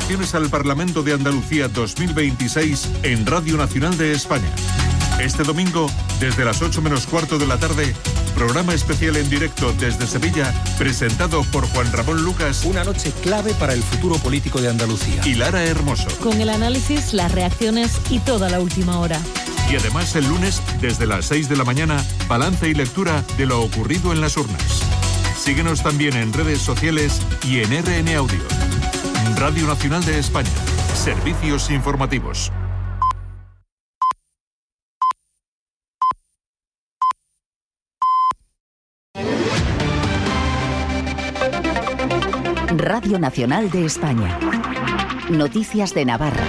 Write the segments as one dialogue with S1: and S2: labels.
S1: Elecciones al Parlamento de Andalucía 2026 en Radio Nacional de España. Este domingo, desde las 8 menos cuarto de la tarde, programa especial en directo desde Sevilla, presentado por Juan Ramón Lucas.
S2: Una noche clave para el futuro político de Andalucía.
S1: Y Lara Hermoso.
S3: Con el análisis, las reacciones y toda la última hora.
S1: Y además el lunes, desde las 6 de la mañana, balance y lectura de lo ocurrido en las urnas. Síguenos también en redes sociales y en RN Audio. Radio Nacional de España. Servicios informativos.
S4: Radio Nacional de España. Noticias de Navarra.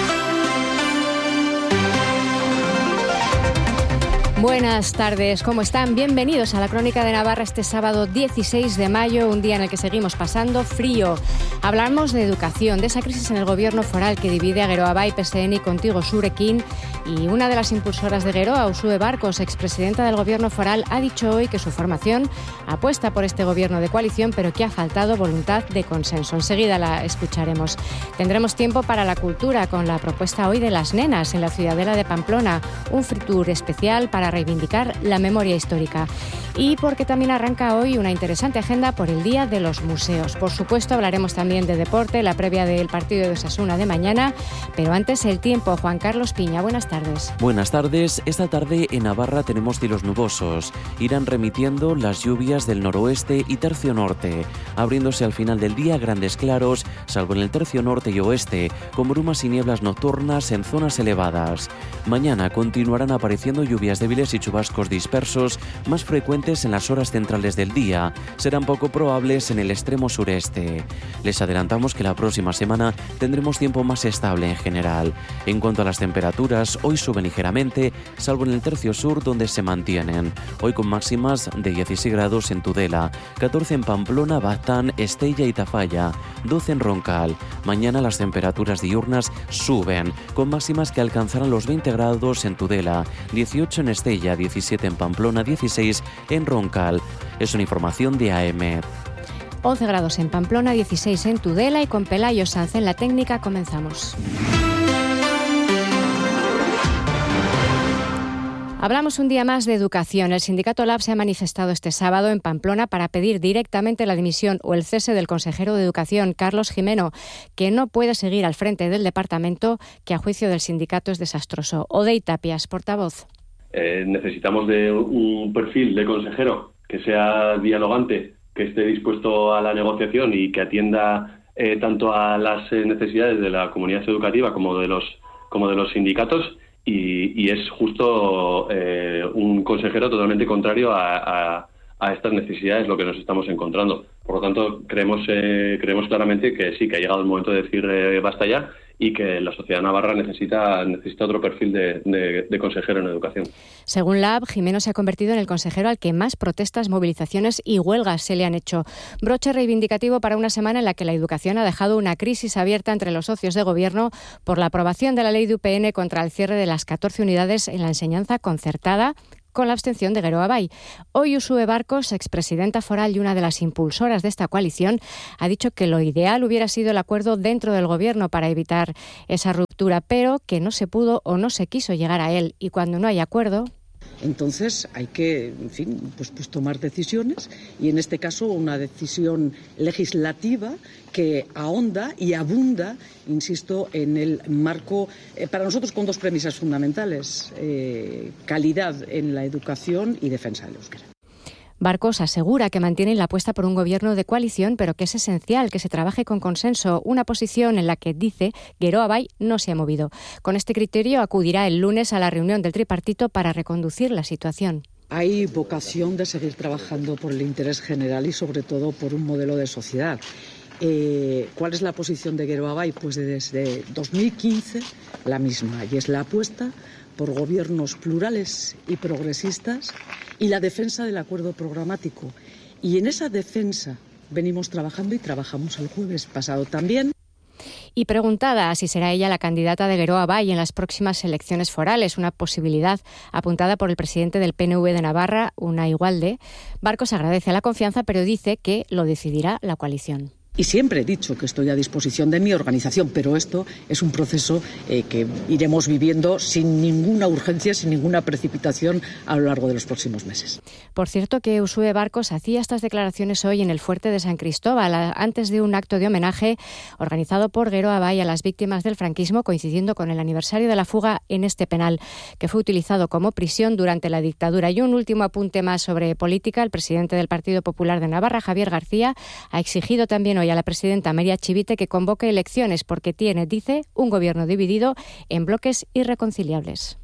S5: Buenas tardes, ¿cómo están? Bienvenidos a la Crónica de Navarra este sábado 16 de mayo, un día en el que seguimos pasando frío. Hablamos de educación, de esa crisis en el gobierno foral que divide a Geroa Bai, PSN y Contigo Surekin, y una de las impulsoras de Geroa, Uxue Barcos, expresidenta del gobierno foral, ha dicho hoy que su formación apuesta por este gobierno de coalición, pero que ha faltado voluntad de consenso. Enseguida la escucharemos. Tendremos tiempo para la cultura con la propuesta hoy de las nenas en la Ciudadela de Pamplona, un free tour especial para reivindicar la memoria histórica. Y porque también arranca hoy una interesante agenda por el Día de los Museos. Por supuesto, hablaremos también de deporte, la previa del partido de Osasuna de mañana, pero antes el tiempo. Juan Carlos Piña, buenas tardes.
S6: Buenas tardes. Esta tarde en Navarra tenemos cielos nubosos. Irán remitiendo las lluvias del noroeste y tercio norte, abriéndose al final del día grandes claros, salvo en el tercio norte y oeste, con brumas y nieblas nocturnas en zonas elevadas. Mañana continuarán apareciendo lluvias débiles y chubascos dispersos, más frecuentes en las horas centrales del día. Serán poco probables en el extremo sureste. Les adelantamos que la próxima semana tendremos tiempo más estable en general. En cuanto a las temperaturas, hoy suben ligeramente, salvo en el tercio sur donde se mantienen. Hoy con máximas de 16 grados en Tudela, 14 en Pamplona, Baztán, Estella y Tafalla, 12 en Roncal. Mañana las temperaturas diurnas suben, con máximas que alcanzarán los 20 grados en Tudela, 18 en Estella, 17 en Pamplona, 16 en Roncal. Es una información de AEMET.
S5: 11 grados en Pamplona, 16 en Tudela y con Pelayo Sanz en la técnica comenzamos. Hablamos un día más de educación. El sindicato LAB se ha manifestado este sábado en Pamplona para pedir directamente la dimisión o el cese del consejero de Educación, Carlos Jimeno, que no puede seguir al frente del departamento, que a juicio del sindicato es desastroso. Odey Tapias, portavoz.
S7: Necesitamos de un perfil de consejero que sea dialogante, que esté dispuesto a la negociación y que atienda tanto a las necesidades de la comunidad educativa como de los sindicatos. Y es justo un consejero totalmente contrario a estas necesidades lo que nos estamos encontrando. Por lo tanto, creemos claramente que sí, que ha llegado el momento de decir basta ya, y que la sociedad navarra necesita otro perfil de consejero en educación.
S5: Según la AB, Jimeno se ha convertido en el consejero al que más protestas, movilizaciones y huelgas se le han hecho. Broche reivindicativo para una semana en la que la educación ha dejado una crisis abierta entre los socios de gobierno por la aprobación de la ley de UPN contra el cierre de las 14 unidades en la enseñanza concertada, con la abstención de Geroa Bai. Hoy Uxue Barcos, expresidenta foral y una de las impulsoras de esta coalición, ha dicho que lo ideal hubiera sido el acuerdo dentro del gobierno para evitar esa ruptura, pero que no se pudo o no se quiso llegar a él. Y cuando no hay acuerdo...
S8: Entonces hay que, en fin, pues tomar decisiones, y en este caso una decisión legislativa que ahonda y abunda, insisto, en el marco, para nosotros con dos premisas fundamentales: calidad en la educación y defensa del euskera.
S5: Barcos asegura que mantienen la apuesta por un gobierno de coalición, pero que es esencial que se trabaje con consenso, una posición en la que, dice, Geroa Bai no se ha movido. Con este criterio acudirá el lunes a la reunión del tripartito para reconducir la situación.
S8: Hay vocación de seguir trabajando por el interés general y sobre todo por un modelo de sociedad. ¿Cuál es la posición de Geroa Bai? Pues desde 2015 la misma, y es la apuesta por gobiernos plurales y progresistas y la defensa del acuerdo programático. Y en esa defensa venimos trabajando y trabajamos el jueves pasado también.
S5: Y preguntada a si será ella la candidata de Geroa Bai en las próximas elecciones forales, una posibilidad apuntada por el presidente del PNV de Navarra, Unai Ugalde, Barcos agradece la confianza, pero dice que lo decidirá la coalición.
S8: Y siempre he dicho que estoy a disposición de mi organización, pero esto es un proceso que iremos viviendo sin ninguna urgencia, sin ninguna precipitación a lo largo de los próximos meses.
S5: Por cierto, que Uxue Barcos hacía estas declaraciones hoy en el fuerte de San Cristóbal, antes de un acto de homenaje organizado por Geroa Bai a las víctimas del franquismo, coincidiendo con el aniversario de la fuga en este penal, que fue utilizado como prisión durante la dictadura. Y un último apunte más sobre política. El presidente del Partido Popular de Navarra, Javier García, ha exigido también hoy a la presidenta María Chivite que convoque elecciones porque tiene, dice, un gobierno dividido en bloques irreconciliables.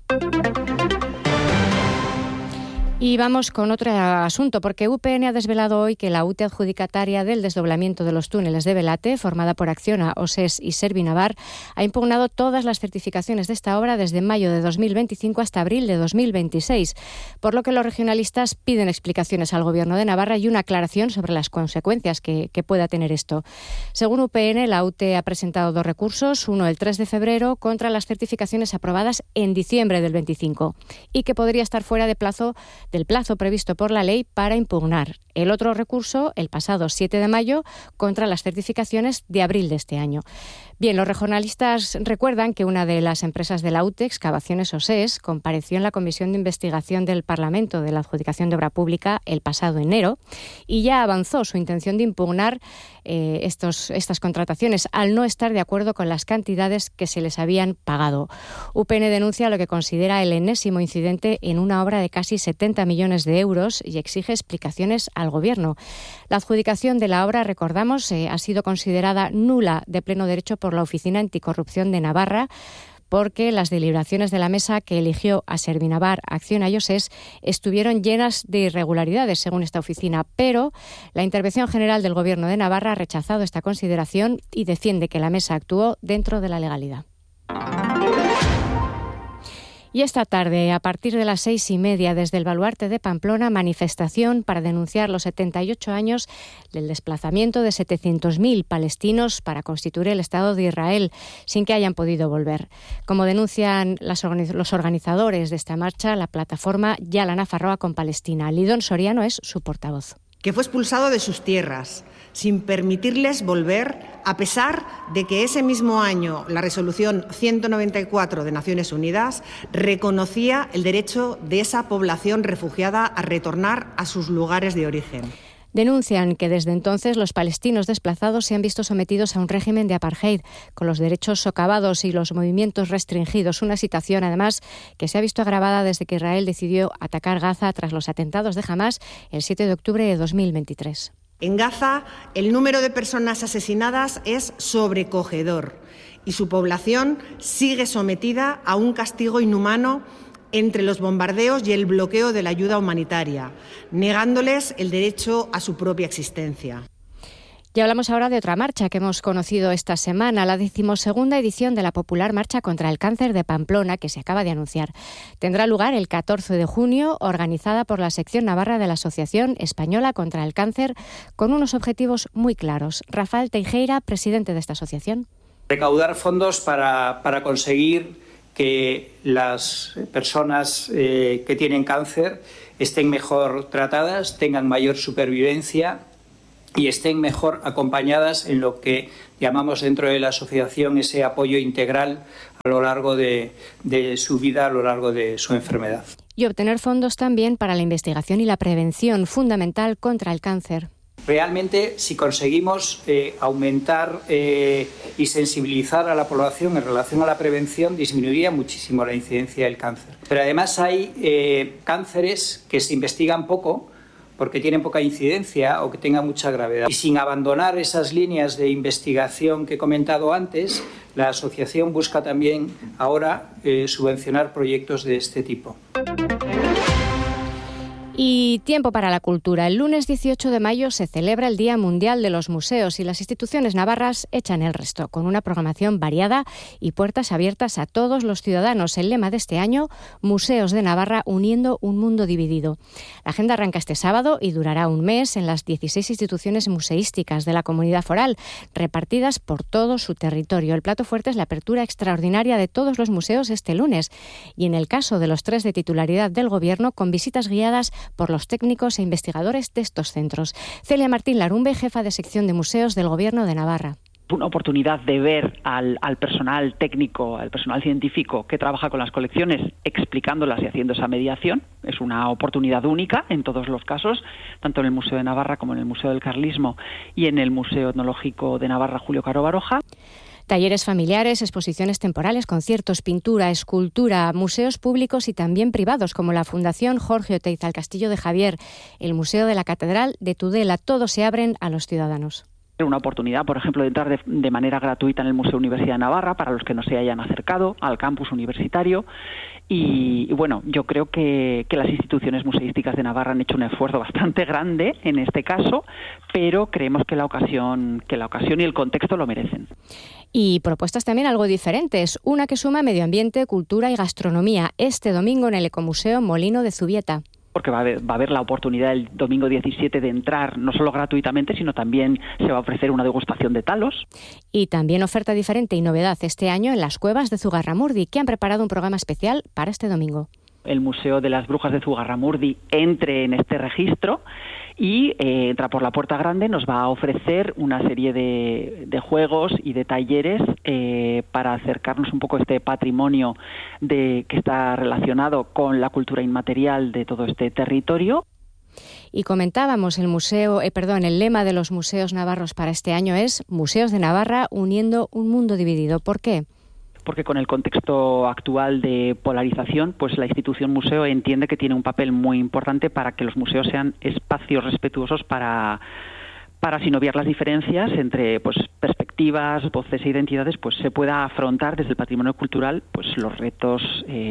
S5: Y vamos con otro asunto, porque UPN ha desvelado hoy que la UTE adjudicataria del desdoblamiento de los túneles de Belate, formada por Acciona, OSES y Servinavar, ha impugnado todas las certificaciones de esta obra desde mayo de 2025 hasta abril de 2026, por lo que los regionalistas piden explicaciones al Gobierno de Navarra y una aclaración sobre las consecuencias que pueda tener esto. Según UPN, la UTE ha presentado 2 recursos, uno el 3 de febrero contra las certificaciones aprobadas en diciembre del 25 y que podría estar fuera del plazo previsto por la ley para impugnar. El otro recurso, el pasado 7 de mayo, contra las certificaciones de abril de este año. Bien, los regionalistas recuerdan que una de las empresas de la UTE, Excavaciones OSES, compareció en la Comisión de Investigación del Parlamento de la Adjudicación de Obra Pública el pasado enero y ya avanzó su intención de impugnar estas contrataciones al no estar de acuerdo con las cantidades que se les habían pagado. UPN denuncia lo que considera el enésimo incidente en una obra de casi 70 millones de euros y exige explicaciones al Gobierno. La adjudicación de la obra, recordamos, ha sido considerada nula de pleno derecho por la Oficina Anticorrupción de Navarra, porque las deliberaciones de la mesa que eligió a Servinavar, Acciona y OSES estuvieron llenas de irregularidades, según esta oficina, pero la Intervención General del Gobierno de Navarra ha rechazado esta consideración y defiende que la mesa actuó dentro de la legalidad. Y esta tarde, a partir de las 6:30, desde el Baluarte de Pamplona, manifestación para denunciar los 78 años del desplazamiento de 700.000 palestinos para constituir el Estado de Israel, sin que hayan podido volver. Como denuncian los organizadores de esta marcha, la plataforma Ya la Nafarroa con Palestina. Lidón Soriano es su portavoz.
S9: Que fue expulsado de sus tierras, sin permitirles volver, a pesar de que ese mismo año la resolución 194 de Naciones Unidas reconocía el derecho de esa población refugiada a retornar a sus lugares de origen.
S5: Denuncian que desde entonces los palestinos desplazados se han visto sometidos a un régimen de apartheid, con los derechos socavados y los movimientos restringidos. Una situación, además, que se ha visto agravada desde que Israel decidió atacar Gaza tras los atentados de Hamás el 7 de octubre de 2023.
S9: En Gaza, el número de personas asesinadas es sobrecogedor y su población sigue sometida a un castigo inhumano entre los bombardeos y el bloqueo de la ayuda humanitaria, negándoles el derecho a su propia existencia.
S5: Y hablamos ahora de otra marcha que hemos conocido esta semana, la 12ª edición de la popular Marcha contra el Cáncer de Pamplona, que se acaba de anunciar. Tendrá lugar el 14 de junio, organizada por la sección navarra de la Asociación Española contra el Cáncer, con unos objetivos muy claros. Rafael Teijeira, presidente de esta asociación.
S10: Recaudar fondos para conseguir que las personas que tienen cáncer estén mejor tratadas, tengan mayor supervivencia y estén mejor acompañadas en lo que llamamos dentro de la asociación ese apoyo integral a lo largo de su vida, a lo largo de su enfermedad.
S5: Y obtener fondos también para la investigación y la prevención fundamental contra el cáncer.
S10: Realmente, si conseguimos aumentar y sensibilizar a la población en relación a la prevención, disminuiría muchísimo la incidencia del cáncer. Pero además hay cánceres que se investigan poco porque tienen poca incidencia o que tengan mucha gravedad. Y sin abandonar esas líneas de investigación que he comentado antes, la asociación busca también ahora subvencionar proyectos de este tipo.
S5: Y tiempo para la cultura. El lunes 18 de mayo se celebra el Día Mundial de los Museos y las instituciones navarras echan el resto, con una programación variada y puertas abiertas a todos los ciudadanos. El lema de este año, Museos de Navarra uniendo un mundo dividido. La agenda arranca este sábado y durará un mes en las 16 instituciones museísticas de la Comunidad Foral, repartidas por todo su territorio. El plato fuerte es la apertura extraordinaria de todos los museos este lunes y, en el caso de los 3 de titularidad del Gobierno, con visitas guiadas por los técnicos e investigadores de estos centros. Celia Martín Larumbe, jefa de sección de museos del Gobierno de Navarra.
S11: Una oportunidad de ver al personal técnico, al personal científico que trabaja con las colecciones, explicándolas y haciendo esa mediación. Es una oportunidad única en todos los casos, tanto en el Museo de Navarra como en el Museo del Carlismo y en el Museo Etnológico de Navarra Julio Caro Baroja.
S5: Talleres familiares, exposiciones temporales, conciertos, pintura, escultura, museos públicos y también privados, como la Fundación Jorge Oteiza, el Castillo de Javier, el Museo de la Catedral de Tudela, todos se abren a los ciudadanos.
S11: Una oportunidad, por ejemplo, de entrar de manera gratuita en el Museo Universidad de Navarra para los que no se hayan acercado al campus universitario. Y bueno, yo creo que las instituciones museísticas de Navarra han hecho un esfuerzo bastante grande en este caso, pero creemos que la ocasión y el contexto lo merecen.
S5: Y propuestas también algo diferentes, una que suma medio ambiente, cultura y gastronomía, este domingo en el Ecomuseo Molino de Zubieta.
S11: Porque va a haber la oportunidad el domingo 17 de entrar, no solo gratuitamente, sino también se va a ofrecer una degustación de talos.
S5: Y también oferta diferente y novedad este año en las cuevas de Zugarramurdi, que han preparado un programa especial para este domingo.
S11: El Museo de las Brujas de Zugarramurdi entre en este registro y entra por la Puerta Grande, nos va a ofrecer una serie de juegos y de talleres para acercarnos un poco a este patrimonio que está relacionado con la cultura inmaterial de todo este territorio.
S5: Y comentábamos el lema de los museos navarros para este año es Museos de Navarra uniendo un mundo dividido. ¿Por qué?
S11: Porque con el contexto actual de polarización, pues la institución museo entiende que tiene un papel muy importante para que los museos sean espacios respetuosos para sin obviar las diferencias entre perspectivas, voces e identidades, pues se pueda afrontar desde el patrimonio cultural pues los retos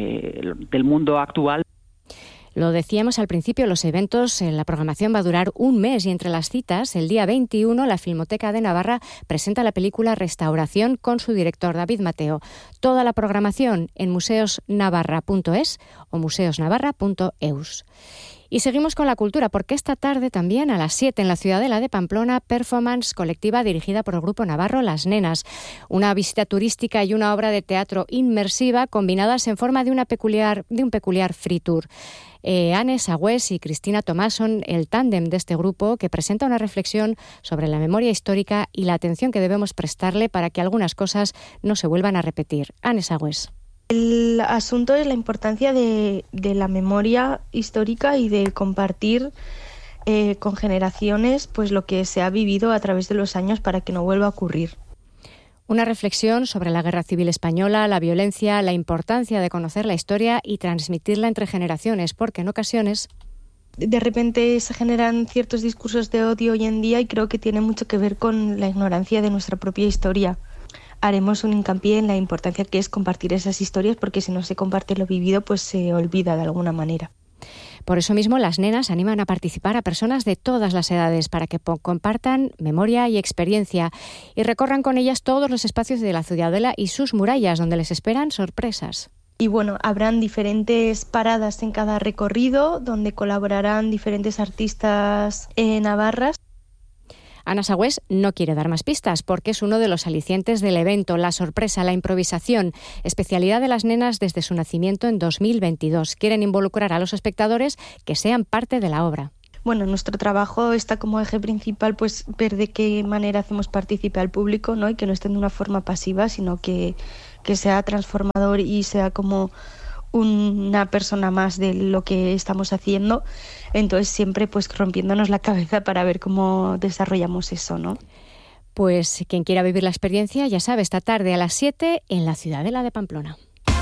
S11: del mundo actual.
S5: Lo decíamos al principio, los eventos, la programación va a durar un mes y entre las citas, el día 21, la Filmoteca de Navarra presenta la película Restauración con su director David Mateo. Toda la programación en museosnavarra.es o museosnavarra.eus. Y seguimos con la cultura, porque esta tarde también a las 7 en la Ciudadela de Pamplona, performance colectiva dirigida por el grupo navarro Las Nenas. Una visita turística y una obra de teatro inmersiva combinadas en forma de un peculiar free tour. Anne Sagüés y Cristina Tomás son el tándem de este grupo que presenta una reflexión sobre la memoria histórica y la atención que debemos prestarle para que algunas cosas no se vuelvan a repetir. Anne Sagüés.
S12: El asunto es la importancia de la memoria histórica y de compartir con generaciones pues lo que se ha vivido a través de los años para que no vuelva a ocurrir.
S5: Una reflexión sobre la Guerra Civil Española, la violencia, la importancia de conocer la historia y transmitirla entre generaciones, porque en ocasiones
S12: de repente se generan ciertos discursos de odio hoy en día y creo que tiene mucho que ver con la ignorancia de nuestra propia historia. Haremos un hincapié en la importancia que es compartir esas historias, porque si no se comparte lo vivido, pues se olvida de alguna manera.
S5: Por eso mismo, Las Nenas animan a participar a personas de todas las edades para que compartan memoria y experiencia y recorran con ellas todos los espacios de la Ciudadela y sus murallas, donde les esperan sorpresas.
S12: Y bueno, habrán diferentes paradas en cada recorrido, donde colaborarán diferentes artistas navarras.
S5: Anne Sagüés no quiere dar más pistas porque es uno de los alicientes del evento, la sorpresa, la improvisación, especialidad de Las Nenas desde su nacimiento en 2022. Quieren involucrar a los espectadores que sean parte de la obra.
S12: Bueno, nuestro trabajo está como eje principal pues ver de qué manera hacemos partícipe al público, ¿no? Y que no esté de una forma pasiva, sino que sea transformador y sea como una persona más de lo que estamos haciendo. Entonces siempre pues rompiéndonos la cabeza para ver cómo desarrollamos eso, ¿no?
S5: Pues quien quiera vivir la experiencia, ya sabe, esta tarde a las 7 en la Ciudadela de Pamplona.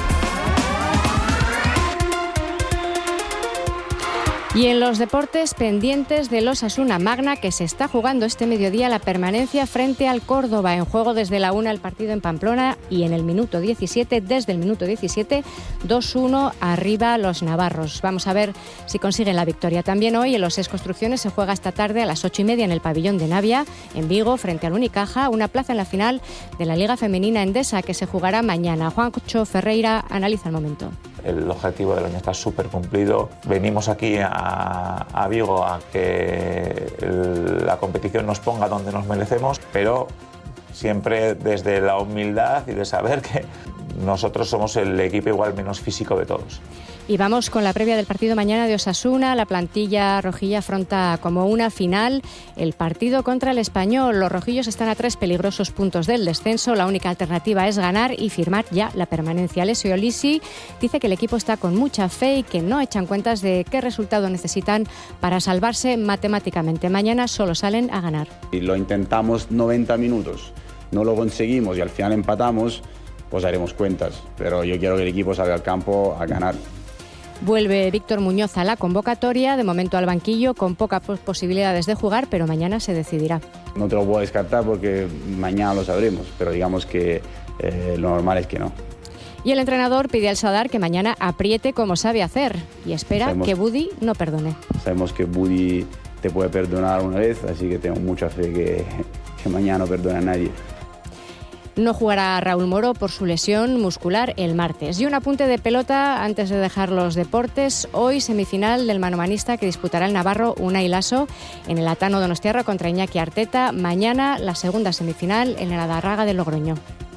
S5: Y en los deportes, pendientes del Osasuna Magna, que se está jugando este mediodía la permanencia frente al Córdoba. En juego desde la 1 el partido en Pamplona y en el minuto 17, desde el minuto 17, 2-1 arriba los navarros. Vamos a ver si consiguen la victoria. También hoy en los SES Construcciones se juega esta tarde a las 8:30 en el pabellón de Navia, en Vigo, frente al Unicaja, una plaza en la final de la Liga Femenina Endesa que se jugará mañana. Juancho Ferreira analiza el momento.
S13: El objetivo del año está súper cumplido. Venimos aquí a Vigo a que la competición nos ponga donde nos merecemos, pero siempre desde la humildad y de saber que nosotros somos el equipo igual menos físico de todos.
S5: Y vamos con la previa del partido mañana de Osasuna. La plantilla rojilla afronta como una final el partido contra el Español. Los rojillos están a 3 peligrosos puntos del descenso. La única alternativa es ganar y firmar ya la permanencia. Alessio Lisi dice que el equipo está con mucha fe y que no echan cuentas de qué resultado necesitan para salvarse matemáticamente. Mañana solo salen a ganar.
S14: Y lo intentamos 90 minutos, no lo conseguimos y al final empatamos, pues haremos cuentas. Pero yo quiero que el equipo salga al campo a ganar.
S5: Vuelve Víctor Muñoz a la convocatoria, de momento al banquillo, con pocas posibilidades de jugar, pero mañana se decidirá.
S14: No te lo puedo descartar porque mañana lo sabremos, pero digamos que lo normal es que no.
S5: Y el entrenador pide al Sadar que mañana apriete como sabe hacer y espera que Budi no perdone.
S14: Sabemos que Budi te puede perdonar una vez, así que tengo mucha fe que mañana no perdone a nadie.
S5: No jugará Raúl Moro por su lesión muscular el martes. Y un apunte de pelota antes de dejar los deportes. Hoy semifinal del manomanista que disputará el navarro Unai Laso en el Atano Donostiarra contra Iñaki Arteta. Mañana la segunda semifinal en el Adarraga de Logroño.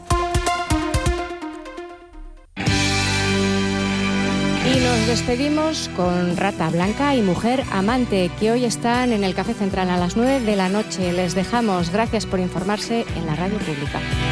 S5: Y nos despedimos con Rata Blanca y Mujer Amante, que hoy están en el Café Central a las 9 de la noche. Les dejamos. Gracias por informarse en la radio pública.